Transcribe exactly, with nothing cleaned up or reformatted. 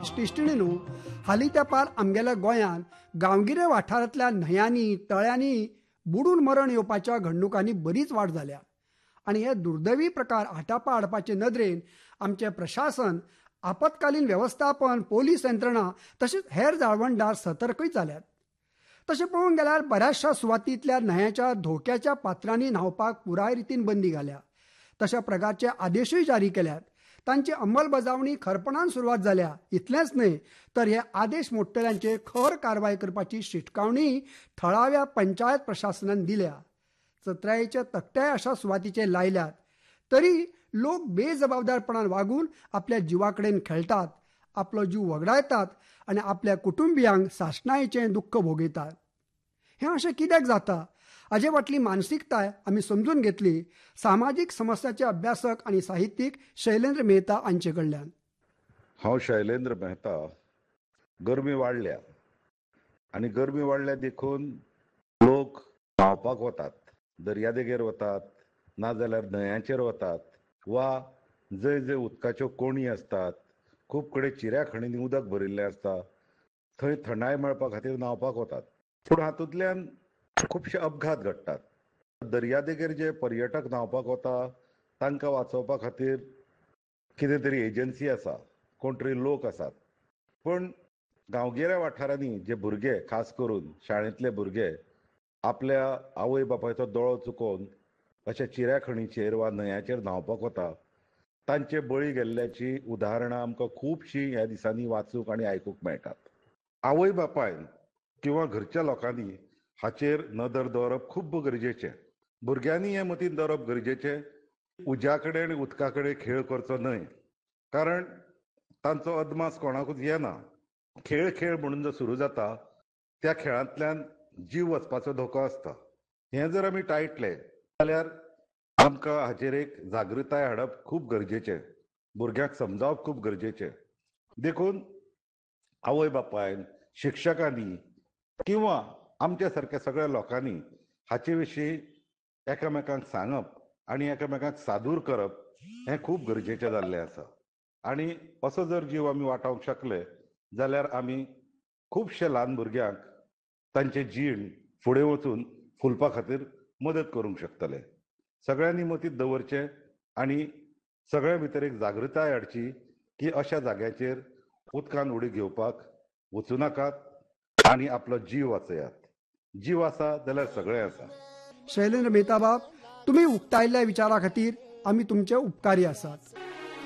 दिश्टी न्हू हालीं तेंपार आमगेल्या गोंयांत गांवगिरे वाठारांतल्या न्हंयांनी तळ्यांनी बुडून मरण येवपाच्या घडणुकांनी बरीच वाड जाल्या आनी हे दुर्दैवी प्रकार आटापा हाडपाचे नदरेन आमचे प्रशासन आपतकालीन वेवस्थापन पोलीस यंत्रणा तशेंच हेर जाळवणदार सतर्कय जाल्यात. तशें पळोवंक गेल्यार बऱ्याचशा सुवातींतल्या न्हंयाच्या धोक्याच्या पात्रांनी न्हांवपाक पुराय रितीन बंदी घाल्या. तशा प्रकारचे आदेशूय जारी केल्यात. तांची अंमलबजावणी खरपणान सुरवात जाल्या. इतलेंच न्हय तर हे आदेश मोडटल्यांचेर खर कारवाय करपाची शिटकावणी थळाव्या पंचायत प्रशासनान दिल्या. चत्रायेचे तकटेय अशा सुवातींचेर लायल्यात. तरी लोक बेजबाबदारपणान वागून आपल्या जिवाकडेन खेळटात, आपलो जीव वगडायतात आनी आपल्या कुटुंबियांक सासणायेचें दुख्ख भोगयतात. हें अशें कित्याक जाता हाचे फाटली मानसिकताय आमी समजून घेतली सामाजीक समस्याचे अभ्यासक आनी साहित्यीक शैलेंद्र मेहता हांचे कडल्यान. हांव शैलेंद्र मेहता. गरमी वाडल्या आनी गरमी वाडल्या देखून लोक न्हांवपाक वतात, दर्यादेगेर वतात, नाजाल्यार न्हंयांचेर वतात वा जंय जंय उदकाच्यो कोणी आसतात, खूब कडेन चिऱ्या खणींनी उदक भरिल्लें आसता, थंय थंडाय मेळपा खातीर न्हांवपाक वतात. पूण हातूंतल्यान खुबशे अपघात घडटात. दर्यादेगेर जे पर्यटक न्हांवपाक वता तांकां वाचोवपा खातीर कितें तरी एजन्सी आसा, कोण तरी लोक आसात. पूण गांवगिऱ्या वाठारांनी जे भुरगे, खास करून शाळेंतले भुरगे आपल्या आवय बापायचो दोळो चुकोवन अशा चिऱ्या खणीचेर वा न्हंयाचेर न्हांवपाक वता, तांचे बळी गेल्ल्याची उदाहरणां आमकां खुबशीं ह्या दिसांनी वाचूंक आनी आयकूंक मेळटात. आवय बापायन किंवा घरच्या लोकांनी हाचेर नदर दवरप खूब गरजेचें. भुरग्यांनी हें मतींत दवरप गरजेचें उज्या कडेन आनी उदका कडेन खेळ करचो न्हय, कारण तांचो अदमास कोणाकूच येना. खेळ खेळ म्हणून जो सुरू जाता त्या खेळांतल्यान जीव वचपाचो धोको आसता. हें जर आमी टाळटले जाल्यार आमकां हाचेर एक जागृताय हाडप खूब गरजेचें, भुरग्यांक समजावप खूब गरजेचें. देखून आवय बापायन, शिक्षकांनी किंवा आमच्या सारक्या सगळ्या लोकांनी हाचे विशीं एकामेकांक सांगप आनी एकामेकांक सादूर करप हें खूब गरजेचें जाल्लें आसा. आनी असो जर जीव आमी वाटावंक शकले जाल्यार आमी खुबशे ल्हान भुरग्यांक तांचें जीण फुडें वचून फुलपा खातीर मदत करूंक शकतले. सगळ्यांनी मतींत दवरचें आनी सगळ्या भितर एक जागृताय हाडची की अशा जाग्याचेर उदकान उडी घेवपाक वचूं नाकात आनी आपलो जीव वाचयात. जीव आसा जाल्यार सगळें आसा. शैलेंद्र मेहता बाब, तुमी उक्तायल्ल्या विचारा खातीर आमी तुमचे उपकारी आसात.